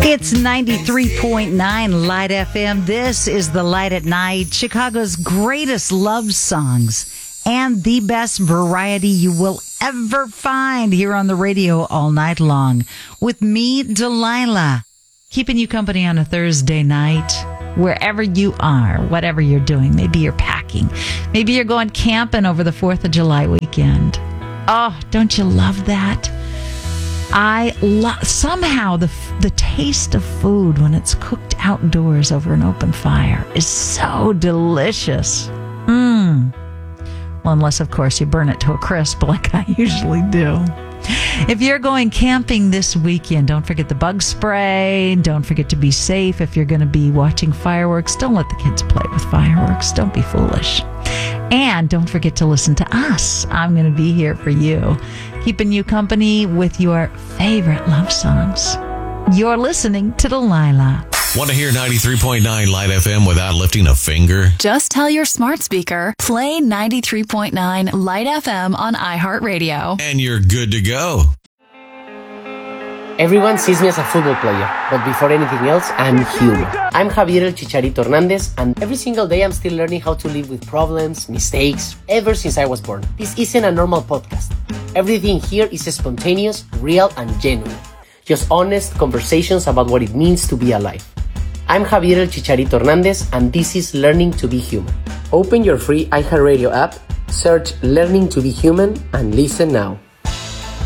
It's 93.9 Light FM. This is The Light at Night, Chicago's greatest love songs and the best variety you will ever find here on the radio all night long. With me, Delilah, keeping you company on a Thursday night, wherever you are, whatever you're doing. Maybe you're packing. Maybe you're going camping over the 4th of July weekend. Oh, don't you love that? I love somehow the taste of food when it's cooked outdoors over an open fire is so delicious. Well, unless, of course, you burn it to a crisp like I usually do. If you're going camping this weekend, don't forget the bug spray. Don't forget to be safe. If you're going to be watching fireworks, don't let the kids play with fireworks. Don't be foolish. And don't forget to listen to us. I'm going to be here for you, keeping you company with your favorite love songs. You're listening to Delilah. Want to hear 93.9 Light FM without lifting a finger? Just tell your smart speaker, play 93.9 Light FM on iHeartRadio. And you're good to go. Everyone sees me as a football player, but before anything else, I'm human. I'm Javier El Chicharito Hernandez, and every single day I'm still learning how to live with problems, mistakes, ever since I was born. This isn't a normal podcast. Everything here is spontaneous, real, and genuine. Just honest conversations about what it means to be alive. I'm Javier El Chicharito Hernandez, and this is Learning to be Human. Open your free iHeartRadio app, search Learning to be Human, and listen now.